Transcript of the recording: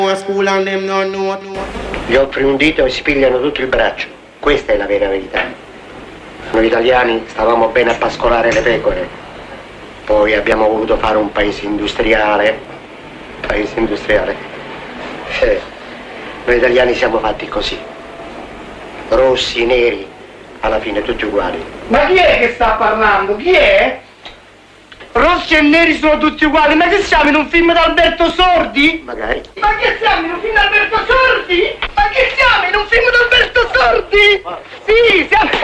Gli offri un dito e si pigliano tutto il braccio. Questa è la vera verità. Noi italiani stavamo bene a pascolare le pecore. Poi abbiamo voluto fare un paese industriale. Noi italiani siamo fatti così. Rossi, neri, alla fine tutti uguali. Ma chi è che sta parlando? Chi è? Rossi e neri sono tutti uguali, ma che siamo in un film d'Alberto Sordi? Magari. Ma che siamo in un film d'Alberto Sordi? Ma che siamo in un film d'Alberto Sordi? Sì, siamo...